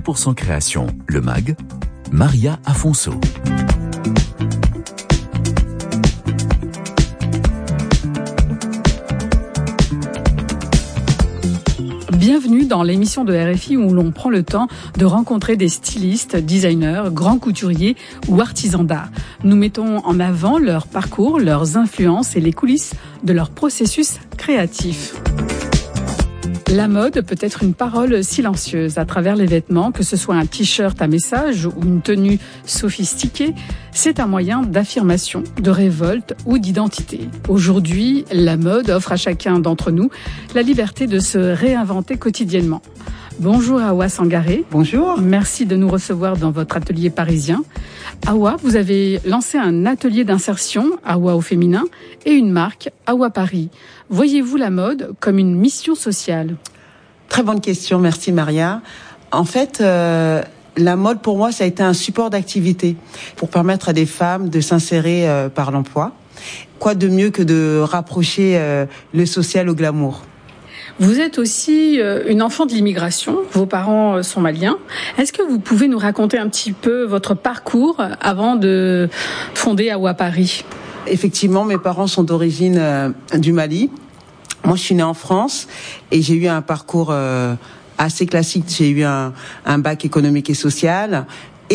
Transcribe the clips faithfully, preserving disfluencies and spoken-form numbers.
pour cent création, le M A G, Maria Afonso. Bienvenue dans l'émission de R F I où l'on prend le temps de rencontrer des stylistes, designers, grands couturiers ou artisans d'art. Nous mettons en avant leur parcours, leurs influences et les coulisses de leur processus créatif. La mode peut être une parole silencieuse à travers les vêtements, que ce soit un t-shirt à message ou une tenue sophistiquée. C'est un moyen d'affirmation, de révolte ou d'identité. Aujourd'hui, la mode offre à chacun d'entre nous la liberté de se réinventer quotidiennement. Bonjour Awa Sangaré. Bonjour. Merci de nous recevoir dans votre atelier parisien. Awa, vous avez lancé un atelier d'insertion, Awa au féminin, et une marque, Awa Paris. Voyez-vous la mode comme une mission sociale ? Très bonne question, merci Maria. En fait, euh, la mode pour moi, ça a été un support d'activité pour permettre à des femmes de s'insérer euh, par l'emploi. Quoi de mieux que de rapprocher euh, le social au glamour ? Vous êtes aussi une enfant de l'immigration, vos parents sont maliens. Est-ce que vous pouvez nous raconter un petit peu votre parcours avant de fonder Awa Paris ? Effectivement, mes parents sont d'origine euh, du Mali. Moi, je suis née en France et j'ai eu un parcours euh, assez classique. J'ai eu un, un bac économique et social.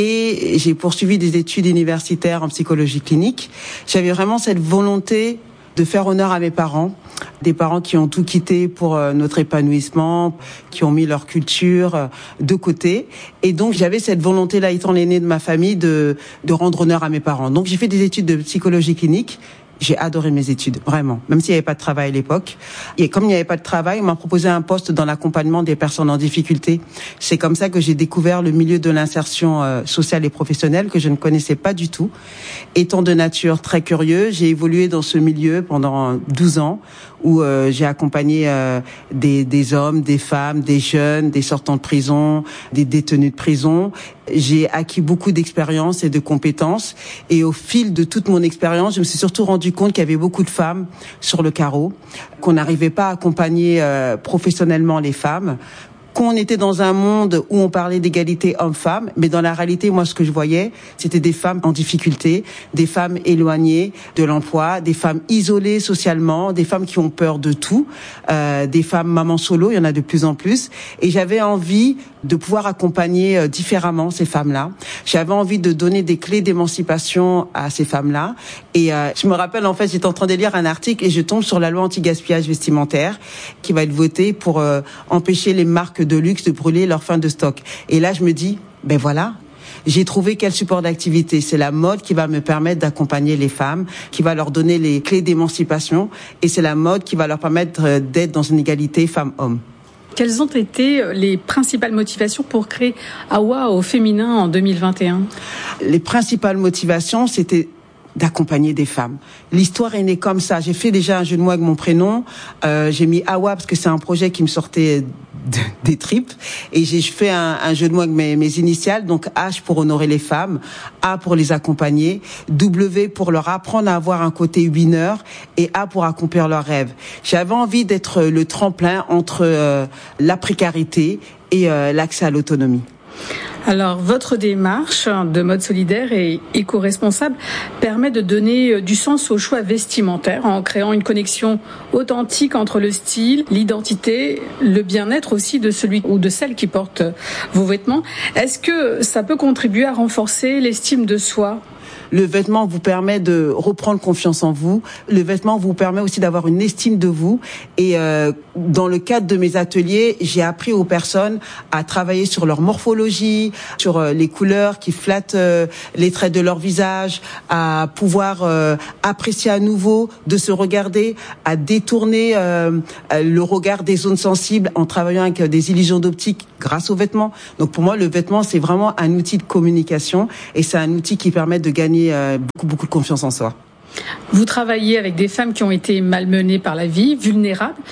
Et j'ai poursuivi des études universitaires en psychologie clinique. J'avais vraiment cette volonté de faire honneur à mes parents, des parents qui ont tout quitté pour euh, notre épanouissement, qui ont mis leur culture euh, de côté. Et donc, j'avais cette volonté-là, étant l'aînée de ma famille, de, de rendre honneur à mes parents. Donc, j'ai fait des études de psychologie clinique. J'ai adoré mes études, vraiment, même s'il n'y avait pas de travail à l'époque. Et comme il n'y avait pas de travail, on m'a proposé un poste dans l'accompagnement des personnes en difficulté. C'est comme ça que j'ai découvert le milieu de l'insertion euh, sociale et professionnelle que je ne connaissais pas du tout. Étant de nature très curieux, j'ai évolué dans ce milieu pendant douze ans où euh, j'ai accompagné euh, des, des hommes, des femmes, des jeunes, des sortants de prison, des détenus de prison. J'ai acquis beaucoup d'expérience et de compétences. Et au fil de toute mon expérience, je me suis surtout rendu compte qu'il y avait beaucoup de femmes sur le carreau, qu'on n'arrivait pas à accompagner euh, professionnellement les femmes, qu'on était dans un monde où on parlait d'égalité homme-femme, mais dans la réalité, moi, ce que je voyais, c'était des femmes en difficulté, des femmes éloignées de l'emploi, des femmes isolées socialement, des femmes qui ont peur de tout, euh, des femmes mamans solo, il y en a de plus en plus. Et j'avais envie de pouvoir accompagner euh, différemment ces femmes-là. J'avais envie de donner des clés d'émancipation à ces femmes-là. Et euh, je me rappelle, en fait, j'étais en train de lire un article et je tombe sur la loi anti-gaspillage vestimentaire qui va être votée pour euh, empêcher les marques de luxe de brûler leur fin de stock. Et là, je me dis, ben voilà, j'ai trouvé quel support d'activité. C'est la mode qui va me permettre d'accompagner les femmes, qui va leur donner les clés d'émancipation. Et c'est la mode qui va leur permettre d'être dans une égalité femmes-hommes. Quelles ont été les principales motivations pour créer Awa au féminin en deux mille vingt et un ? Les principales motivations, c'était d'accompagner des femmes. L'histoire est née comme ça. J'ai fait déjà un jeu de mots avec mon prénom. Euh, j'ai mis Awa parce que c'est un projet qui me sortait de, des tripes. Et j'ai fait un, un jeu de mots avec mes, mes initiales. Donc H pour honorer les femmes, A pour les accompagner, W pour leur apprendre à avoir un côté winner et A pour accomplir leurs rêves. J'avais envie d'être le tremplin entre euh, la précarité et euh, l'accès à l'autonomie. Alors, votre démarche de mode solidaire et éco-responsable permet de donner du sens au choix vestimentaire en créant une connexion authentique entre le style, l'identité, le bien-être aussi de celui ou de celle qui porte vos vêtements. Est-ce que ça peut contribuer à renforcer l'estime de soi ? Le vêtement vous permet de reprendre confiance en vous. Le vêtement vous permet aussi d'avoir une estime de vous. Et euh, dans le cadre de mes ateliers, j'ai appris aux personnes à travailler sur leur morphologie, sur euh, les couleurs qui flattent euh, les traits de leur visage, à pouvoir euh, apprécier à nouveau, de se regarder, à détourner euh, le regard des zones sensibles en travaillant avec des illusions d'optique grâce aux vêtements. Donc pour moi, le vêtement, c'est vraiment un outil de communication et c'est un outil qui permet de gagner beaucoup, beaucoup de confiance en soi. Vous travaillez avec des femmes qui ont été malmenées par la vie, vulnérables.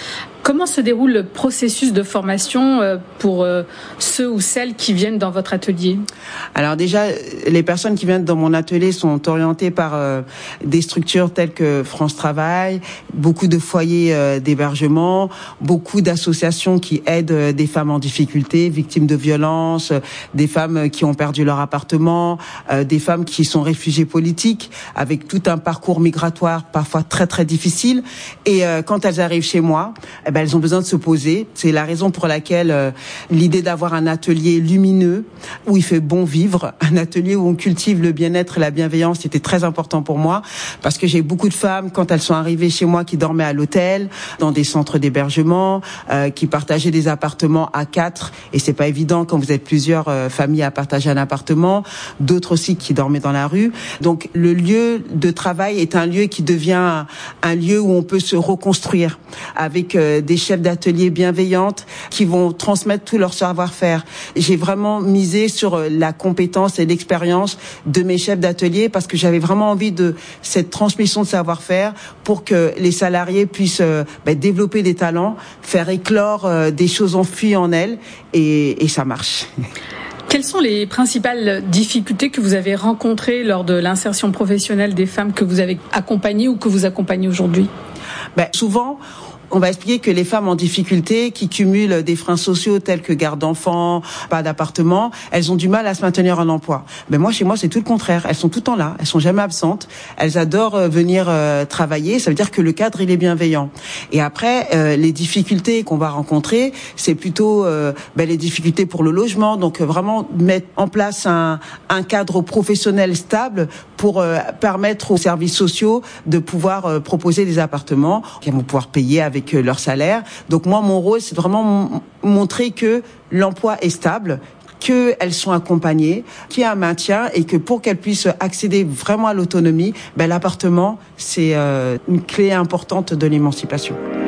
Comment se déroule le processus de formation pour ceux ou celles qui viennent dans votre atelier? Alors déjà, les personnes qui viennent dans mon atelier sont orientées par euh, des structures telles que France Travail, beaucoup de foyers euh, d'hébergement, beaucoup d'associations qui aident euh, des femmes en difficulté, victimes de violences, euh, des femmes qui ont perdu leur appartement, euh, des femmes qui sont réfugiées politiques, avec tout un parcours migratoire parfois très très difficile. Et euh, quand elles arrivent chez moi, eh ben, elles ont besoin de se poser. C'est la raison pour laquelle euh, l'idée d'avoir un atelier lumineux où il fait bon vivre, un atelier où on cultive le bien-être et la bienveillance, c'était très important pour moi parce que j'ai beaucoup de femmes quand elles sont arrivées chez moi qui dormaient à l'hôtel, dans des centres d'hébergement, euh, qui partageaient des appartements à quatre et c'est pas évident quand vous êtes plusieurs euh, familles à partager un appartement, d'autres aussi qui dormaient dans la rue. Donc le lieu de travail est un lieu qui devient un, un lieu où on peut se reconstruire avec euh, des chefs d'atelier bienveillantes qui vont transmettre tout leur savoir-faire. J'ai vraiment misé sur la compétence et l'expérience de mes chefs d'atelier parce que j'avais vraiment envie de cette transmission de savoir-faire pour que les salariés puissent euh, bah, développer des talents, faire éclore euh, des choses enfuies en elles et, et ça marche. Quelles sont les principales difficultés que vous avez rencontrées lors de l'insertion professionnelle des femmes que vous avez accompagnées ou que vous accompagnez aujourd'hui? Ben, souvent, on va expliquer que les femmes en difficulté, qui cumulent des freins sociaux tels que garde d'enfants, pas d'appartement, elles ont du mal à se maintenir en emploi. Mais moi, chez moi, c'est tout le contraire. Elles sont tout le temps là. Elles sont jamais absentes. Elles adorent venir euh, travailler. Ça veut dire que le cadre, il est bienveillant. Et après, euh, les difficultés qu'on va rencontrer, c'est plutôt euh, ben, les difficultés pour le logement. Donc, euh, vraiment mettre en place un, un cadre professionnel stable pour euh, permettre aux services sociaux de pouvoir euh, proposer des appartements qu'elles vont pouvoir payer avec avec leur salaire. Donc moi, mon rôle, c'est vraiment m- montrer que l'emploi est stable, qu'elles sont accompagnées, qu'il y a un maintien et que pour qu'elles puissent accéder vraiment à l'autonomie, ben, l'appartement, c'est euh, une clé importante de l'émancipation.